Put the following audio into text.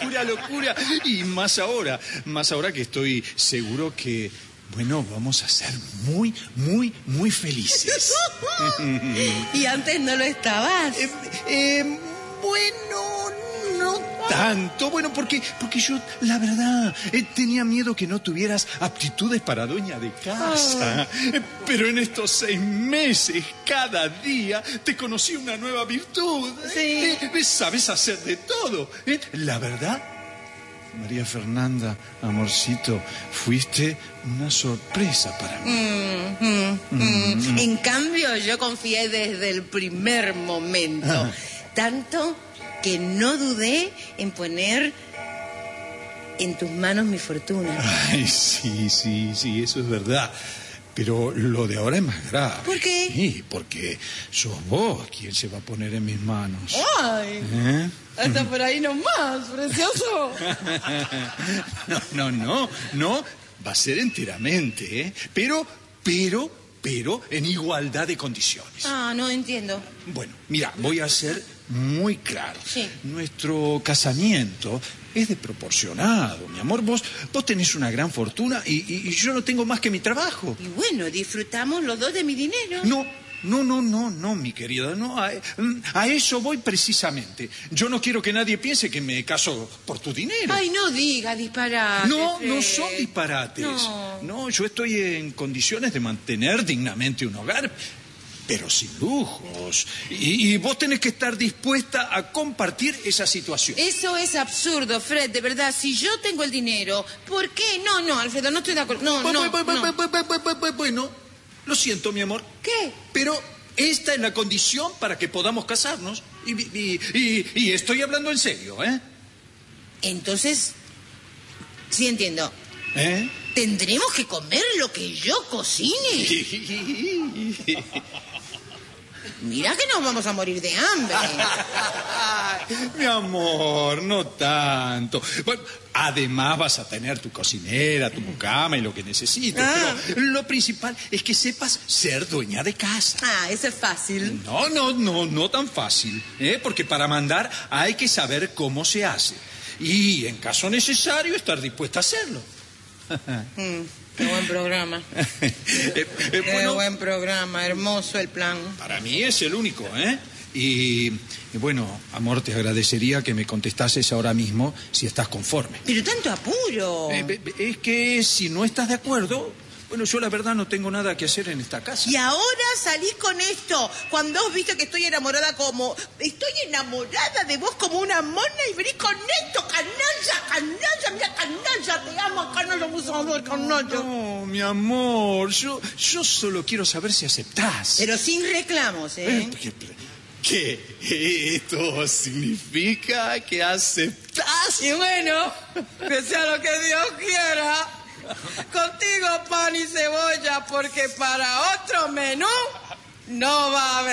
locura. Y más ahora que estoy seguro que, bueno, vamos a ser muy, muy, muy felices. ¿Y antes no lo estabas? Bueno, no tanto. Bueno, porque yo, la verdad, tenía miedo que no tuvieras aptitudes para dueña de casa. Pero en estos 6 meses, cada día, te conocí una nueva virtud. Sí. Sabes hacer de todo. La verdad, María Fernanda, amorcito, fuiste una sorpresa para mí. En cambio, yo confié desde el primer momento. Tanto que no dudé en poner en tus manos mi fortuna. Ay, sí, eso es verdad. Pero lo de ahora es más grave. ¿Por qué? Sí, porque sos vos quien se va a poner en mis manos. ¡Ay! Hasta por ahí nomás, precioso. No. Va a ser enteramente, ¿eh? Pero en igualdad de condiciones. Ah, no entiendo. Bueno, mira, voy a ser muy claro. Sí. Nuestro casamiento es desproporcionado, mi amor. Vos tenés una gran fortuna y yo no tengo más que mi trabajo. Y bueno, disfrutamos los dos de mi dinero. No, mi querida, no. A eso voy precisamente. Yo no quiero que nadie piense que me caso por tu dinero. Ay, no diga disparates. No son disparates. No, yo estoy en condiciones de mantener dignamente un hogar, pero sin lujos. Y vos tenés que estar dispuesta a compartir esa situación. Eso es absurdo, Fred, de verdad. Si yo tengo el dinero, ¿por qué? No, Alfredo, no estoy de acuerdo. No. Bueno, lo siento, mi amor. ¿Qué? Pero esta es la condición para que podamos casarnos. Y estoy hablando en serio, ¿eh? Entonces, sí entiendo. ¿Tendremos que comer lo que yo cocine? Mira que nos vamos a morir de hambre. Mi amor, no tanto. Bueno, además vas a tener tu cocinera, tu mucama y lo que necesites. Pero lo principal es que sepas ser dueña de casa. Eso es fácil. No tan fácil. Porque para mandar hay que saber cómo se hace. Y en caso necesario estar dispuesta a hacerlo. Qué buen programa. Qué buen programa, hermoso el plan. Para mí es el único, ¿eh? Y bueno, amor, te agradecería que me contestases ahora mismo si estás conforme. Pero tanto apuro. Es que si no estás de acuerdo, bueno, yo la verdad no tengo nada que hacer en esta casa. Y ahora salís con esto, cuando has visto que estoy enamorada como... Estoy enamorada de vos como una mona y vení con esto, canalla, mira, canalla, te amo, canalla, abusador, canalla. No, mi amor, yo solo quiero saber si aceptás. Pero sin reclamos, ¿eh? ¿Qué? ¿Esto significa que aceptás? Y bueno, que sea lo que Dios quiera. Contigo pan y cebolla, porque para otro menú no va a haber.